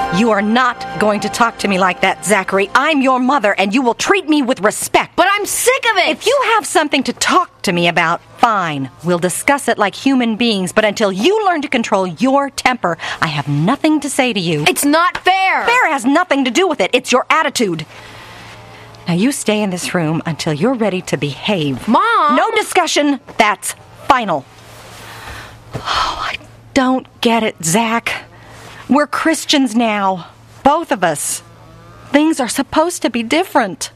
You are not going to talk to me like that, Zachary. I'm your mother, and you will treat me with respect. But I'm sick of it! If you have something to talk to me about, fine. We'll discuss it like human beings, but until you learn to control your temper, I have nothing to say to you. It's not fair! Fair has nothing to do with it. It's your attitude. Now you stay in this room until you're ready to behave. Mom! No discussion. That's final. Oh, I don't get it, Zach. We're Christians now. Both of us. Things are supposed to be different.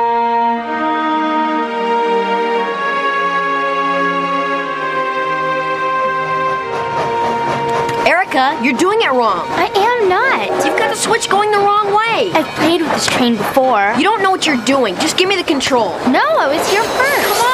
Erica, you're doing it wrong. I am not. You've got the switch going the wrong way. I've played with this train before. You don't know what you're doing. Just give me the control. No, I was here first. Come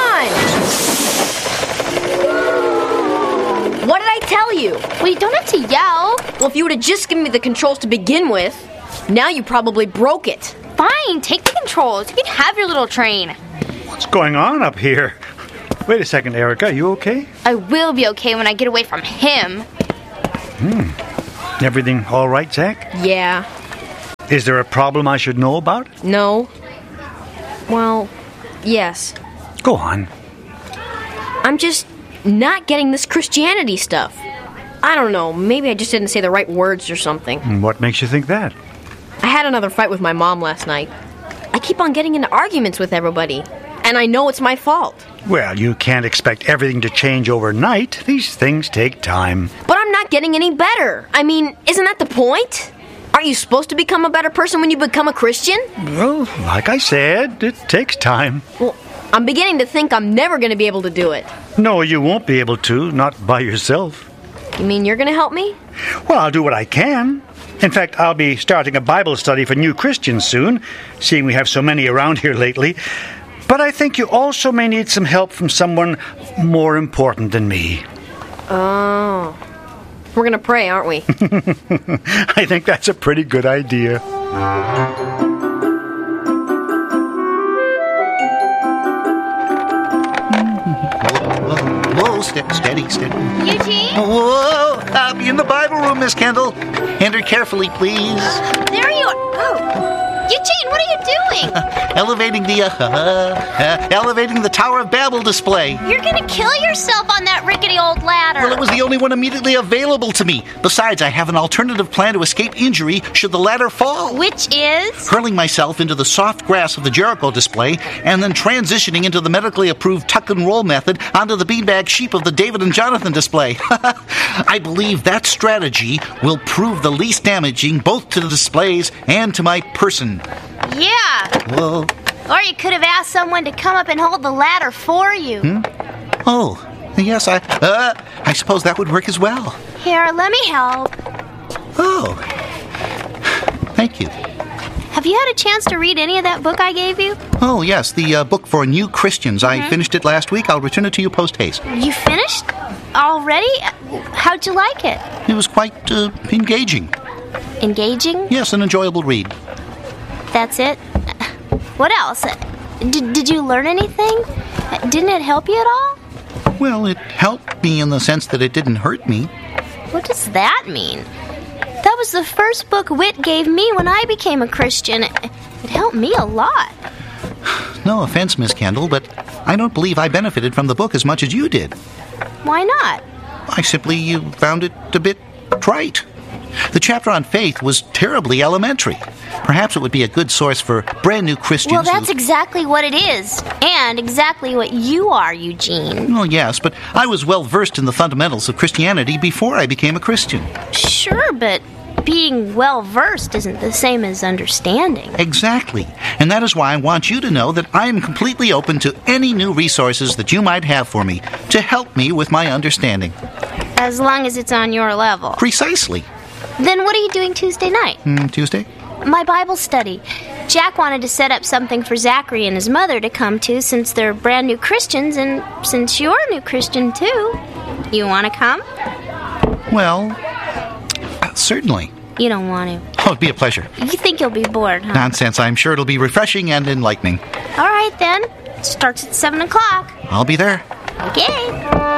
on. What did I tell you? Well, you don't have to yell. Well, if you would have just given me the controls to begin with, now you probably broke it. Fine, take the controls. You can have your little train. What's going on up here? Wait a second, Erica. You okay? I will be okay when I get away from him. Everything all right, Zach? Yeah. Is there a problem I should know about? No. Well, yes. Go on. I'm just not getting this Christianity stuff. I don't know. Maybe I just didn't say the right words or something. And what makes you think that? I had another fight with my mom last night. I keep on getting into arguments with everybody. And I know it's my fault. Well, you can't expect everything to change overnight. These things take time. But I'm not getting any better. I mean, isn't that the point? Aren't you supposed to become a better person when you become a Christian? Well, like I said, it takes time. Well, I'm beginning to think I'm never going to be able to do it. No, you won't be able to, not by yourself. You mean you're going to help me? Well, I'll do what I can. In fact, I'll be starting a Bible study for new Christians soon, seeing we have so many around here lately. But I think you also may need some help from someone more important than me. Oh. We're going to pray, aren't we? I think that's a pretty good idea. Whoa, steady. Eugene? Whoa, I'll be in the Bible room, Miss Kendall. Enter carefully, please. There you are. Oh. Eugene, what are you doing? Elevating the Tower of Babel display. You're gonna kill yourself on that rickety old ladder. Well, it was the only one immediately available to me. Besides, I have an alternative plan to escape injury should the ladder fall. Which is? Hurling myself into the soft grass of the Jericho display and then transitioning into the medically approved tuck and roll method onto the beanbag sheep of the David and Jonathan display. I believe that strategy will prove the least damaging both to the displays and to my person. Yeah. Whoa. Or you could have asked someone to come up and hold the ladder for you. Oh, yes, I suppose that would work as well. Here, let me help. Oh, thank you. Have you had a chance to read any of that book I gave you? Oh, yes, the book for new Christians. I finished it last week. I'll return it to you post-haste. You finished? Already? How'd you like it? It was quite engaging. Engaging? Yes, an enjoyable read. That's it? What else? Did you learn anything? Didn't it help you at all? Well, it helped me in the sense that it didn't hurt me. What does that mean? That was the first book Whit gave me when I became a Christian. It helped me a lot. No offense, Miss Kendall, but I don't believe I benefited from the book as much as you did. Why not? I simply found it a bit trite. The chapter on faith was terribly elementary. Perhaps it would be a good source for brand new Christians. Well, that's exactly what it is. And exactly what you are, Eugene. Well, yes, but I was well versed in the fundamentals of Christianity before I became a Christian. Sure, but being well versed isn't the same as understanding. Exactly. And that is why I want you to know that I am completely open to any new resources that you might have for me to help me with my understanding. As long as it's on your level. Precisely. Then what are you doing Tuesday night? Tuesday? My Bible study. Jack wanted to set up something for Zachary and his mother to come to since they're brand new Christians, and since you're a new Christian too. You want to come? Well, certainly. You don't want to. Oh, it'd be a pleasure. You think you'll be bored, huh? Nonsense. I'm sure it'll be refreshing and enlightening. All right, then. Starts at 7 o'clock. I'll be there. Okay.